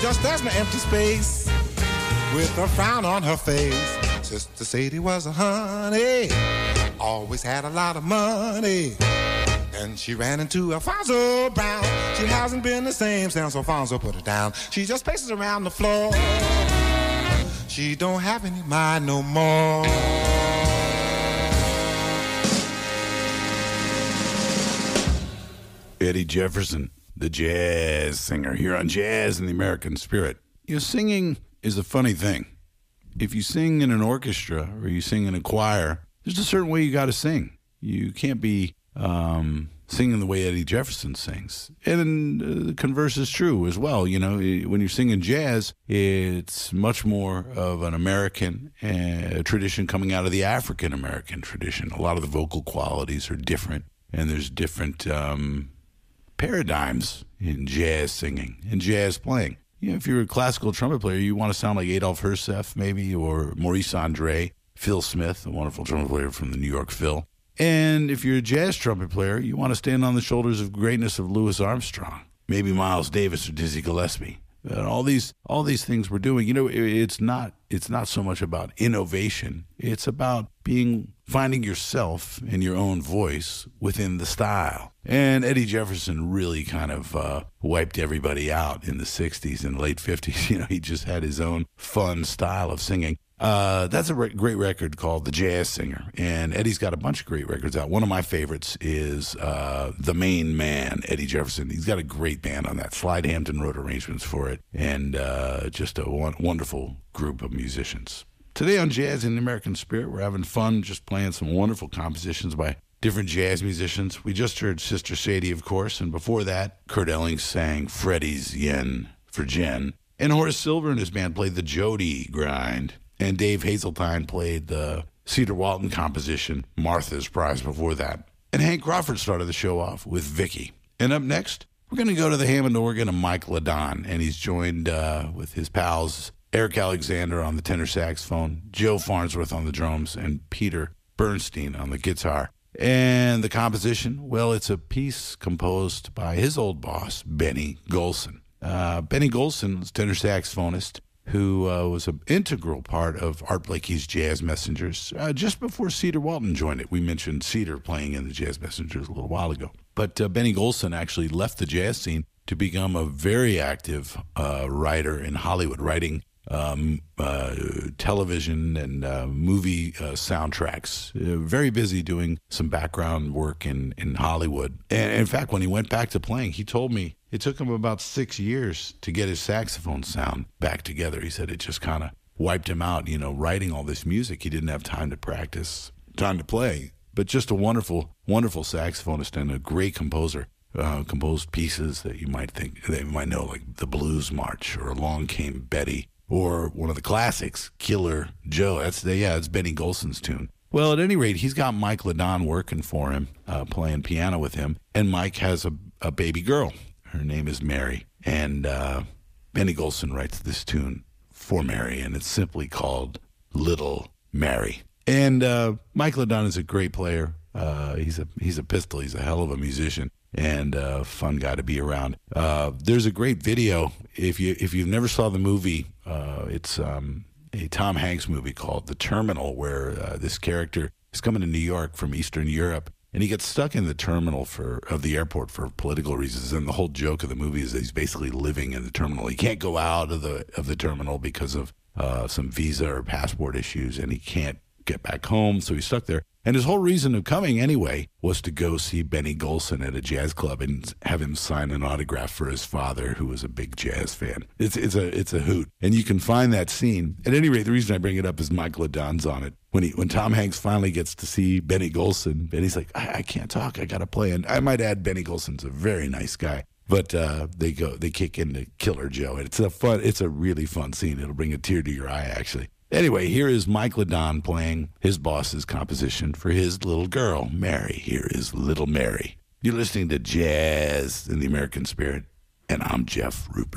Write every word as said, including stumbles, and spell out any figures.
just as an empty space with a frown on her face. Sister Sadie was a honey, always had a lot of money. And she ran into Alfonso Brown. She hasn't been the same since Alfonso put her down. She just paces around the floor. She don't have any mind no more. Eddie Jefferson, the jazz singer, here on Jazz in the American Spirit. You know, singing is a funny thing. If you sing in an orchestra or you sing in a choir, there's a certain way you got to sing. You can't be um, singing the way Eddie Jefferson sings. And uh, the converse is true as well. You know, when you're singing jazz, it's much more of an American uh, tradition coming out of the African-American tradition. A lot of the vocal qualities are different, and there's different um, paradigms in jazz singing and jazz playing. You know, if you're a classical trumpet player, you want to sound like Adolphe Herseth, maybe, or Maurice Andre, Phil Smith, a wonderful trumpet player from the New York Phil. And if you're a jazz trumpet player, you want to stand on the shoulders of greatness of Louis Armstrong, maybe Miles Davis or Dizzy Gillespie. And all these, all these things we're doing, you know, it, it's not, it's not so much about innovation. It's about being, finding yourself and your own voice within the style. And Eddie Jefferson really kind of uh, wiped everybody out in the sixties and late fifties. You know, he just had his own fun style of singing. Uh, that's a re- great record called The Jazz Singer, and Eddie's got a bunch of great records out. One of my favorites is uh, The Main Man, Eddie Jefferson. He's got a great band on that. Slide Hampton wrote arrangements for it, and uh, just a one- wonderful group of musicians. Today on Jazz in the American Spirit, we're having fun just playing some wonderful compositions by different jazz musicians. We just heard Sister Sadie, of course, and before that, Kurt Elling sang Freddie's Yen for Jen. And Horace Silver and his band played the Jody Grind. And Dave Hazeltine played the Cedar Walton composition, Martha's Prize, before that. And Hank Crawford started the show off with Vicky. And up next, we're going to go to the Hammond organ of Mike Ladon. And he's joined uh, with his pals, Eric Alexander on the tenor saxophone, Joe Farnsworth on the drums, and Peter Bernstein on the guitar. And the composition, well, it's a piece composed by his old boss, Benny Golson. Uh, Benny Golson was tenor saxophonist, who uh, was an integral part of Art Blakey's Jazz Messengers uh, just before Cedar Walton joined it. We mentioned Cedar playing in the Jazz Messengers a little while ago. But uh, Benny Golson actually left the jazz scene to become a very active uh, writer in Hollywood, writing um, uh, television and uh, movie uh, soundtracks. Uh, very busy doing some background work in, in Hollywood. And in fact, when he went back to playing, he told me it took him about six years to get his saxophone sound back together. He said it just kind of wiped him out, you know, writing all this music. He didn't have time to practice, time to play. But just a wonderful, wonderful saxophonist and a great composer. Uh, composed pieces that you might think, that you might know, like The Blues March or Along Came Betty, or one of the classics, Killer Joe. That's the, yeah, it's Benny Golson's tune. Well, at any rate, he's got Mike Ladon working for him, uh, playing piano with him, and Mike has a, a baby girl. Her name is Mary, and uh, Benny Golson writes this tune for Mary, and it's simply called Little Mary. And uh, Mike Ladon is a great player. Uh, he's a he's a pistol. He's a hell of a musician and a fun guy to be around. Uh, there's a great video. If you if you've never saw the movie, uh, it's um, a Tom Hanks movie called The Terminal, where uh, this character is coming to New York from Eastern Europe, and he gets stuck in the terminal for of the airport for political reasons. And the whole joke of the movie is that he's basically living in the terminal. He can't go out of the of the terminal because of uh, some visa or passport issues, and he can't get back home, so he's stuck there. And his whole reason of coming anyway was to go see Benny Golson at a jazz club and have him sign an autograph for his father, who was a big jazz fan. It's it's a it's a hoot, and you can find that scene. At any rate, the reason I bring it up is Mike Ladon's on it. When he when Tom Hanks finally gets to see Benny Golson, Benny's like, I, I can't talk, I gotta play. And I might add, Benny Golson's a very nice guy. But uh, they go they kick into Killer Joe, and it's a fun it's a really fun scene. It'll bring a tear to your eye, actually. Anyway, here is Mike Ladon playing his boss's composition for his little girl, Mary. Here is Little Mary. You're listening to Jazz in the American Spirit, and I'm Jeff Rupert.